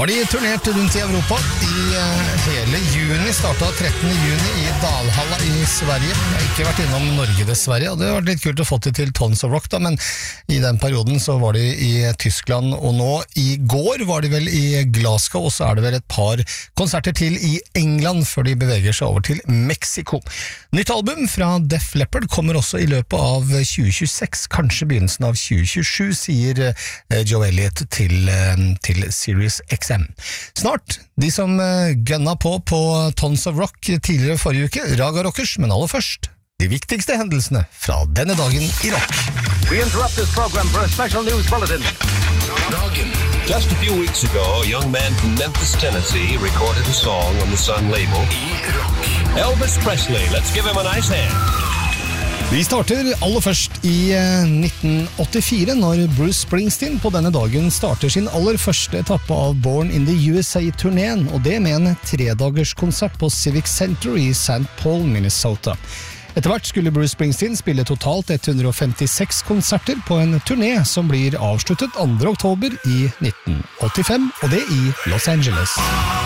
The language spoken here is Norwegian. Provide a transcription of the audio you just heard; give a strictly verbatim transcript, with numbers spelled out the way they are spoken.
har de turnert rundt i Europa i hele juni, startet trettende juni i Dalhalla i Sverige. Jeg har ikke vært innom Norge dessverre, og det har vært litt kult å få det til Tons of Rock da, men i den perioden så var de i Tyskland, og nå i går var de vel i Glasgow, og så er det vel et par konserter til i England før de beveger seg over til Mexico. Nytt album fra Def Leppard kommer også i løpet av tjue tjueseks, kanskje begynnelsen av tjue tjuesju, sier Joe Elliott til, til Sirius X M. Snart, de som gønna på på Tons of Rock tidligere forrige uke, Raga Rockers, men aller først, de viktigste hendelsene fra denne dagen i rock. We interrupt this program for a special news bulletin. Dagen. Just a few weeks ago, a young man from Memphis, Tennessee recorded a song on the Sun label. Elvis Presley, let's give him a nice hand. Vi starter aller først i nitten åttifire, når Bruce Springsteen på denne dagen starter sin aller første etappe av Born in the U S A-turneen, og det med en tredagers konsert på Civic Center i Saint Paul, Minnesota. Etter hvert skulle Bruce Springsteen spille totalt ett hundre femtiseks konserter på en turné som blir avsluttet andre oktober i nitten åttifem, og det i Los Angeles.